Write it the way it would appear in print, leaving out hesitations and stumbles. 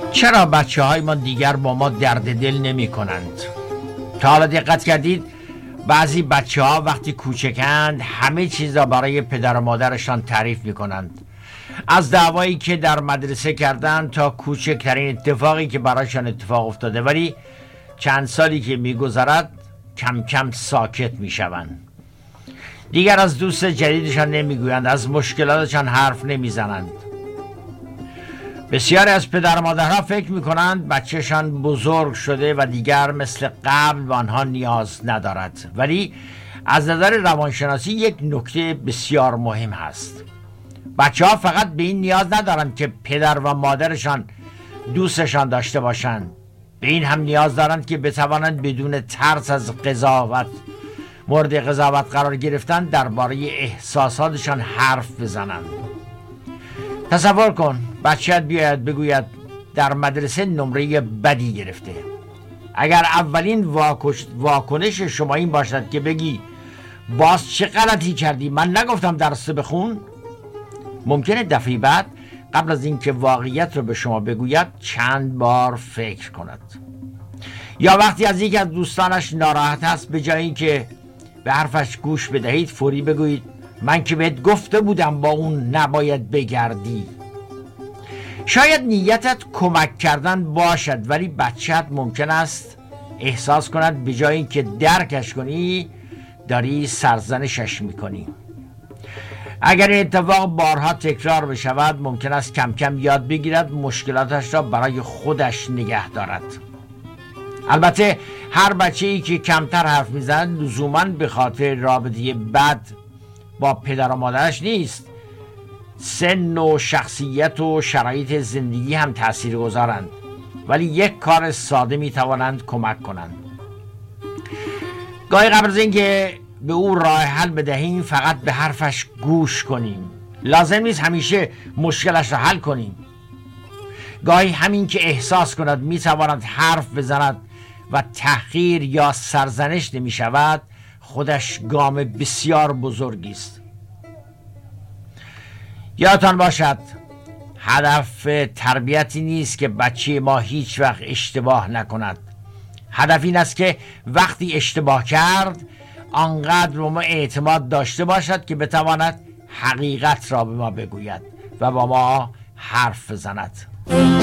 چرا بچه های ما دیگر با ما درد دل نمی کنند؟ تا حالا دقت کردید بعضی بچه ها وقتی کوچکند همه چیز را برای پدر و مادرشان تعریف می کنند، از دعوایی که در مدرسه کردند تا کوچکترین اتفاقی که برایشان اتفاق افتاده، ولی چند سالی که می گذرد کم کم ساکت می شوند. دیگر از دوست جدیدشان نمی گویند، از مشکلاتشان حرف نمی زنند. بسیاری از پدر و مادرها فکر میکنند بچهشان بزرگ شده و دیگر مثل قبل به آنها نیاز ندارد، ولی از نظر روانشناسی یک نکته بسیار مهم هست. بچه ها فقط به این نیاز ندارند که پدر و مادرشان دوستشان داشته باشند، به این هم نیاز دارند که بتوانند بدون ترس از قضاوت مورد قضاوت قرار گرفتن درباره احساساتشان حرف بزنند. تصور کن بچه‌ت بیاید بگوید در مدرسه نمره بدی گرفته. اگر اولین واکنش شما این باشد که بگی باز چه غلطی کردی، من نگفتم درس بخون، ممکنه دفعه بعد قبل از اینکه واقعیت رو به شما بگوید چند بار فکر کند. یا وقتی از یکی از دوستانش ناراحت است، به جای اینکه به حرفش گوش بدهید فوری بگویید من که بهت گفته بودم با اون نباید بگردی. شاید نیتت کمک کردن باشد، ولی بچه‌ت ممکن است احساس کند به جای اینکه درکش کنی داری سرزنشش میکنی. اگر این اتفاق بارها تکرار بشود ممکن است کم کم یاد بگیرد مشکلاتش را برای خودش نگه دارد. البته هر بچه‌ای که کمتر حرف میزند لزوماً به خاطر رابطه بد با پدر و مادرش نیست. سن و شخصیت و شرایط زندگی هم تأثیر گذارند، ولی یک کار ساده میتوانند کمک کنند. گاهی قبل از اینکه به او راه حل بدهیم فقط به حرفش گوش کنیم. لازم نیست همیشه مشکلش را حل کنیم. گاهی همین که احساس کند میتواند حرف بزند و تحقیر یا سرزنش نمی شود خودش گام بسیار بزرگی است. یادتان باشد هدف تربیتی نیست که بچه ما هیچ وقت اشتباه نکند. هدف این است که وقتی اشتباه کرد آنقدر به ما اعتماد داشته باشد که بتواند حقیقت را به ما بگوید و با ما حرف بزند.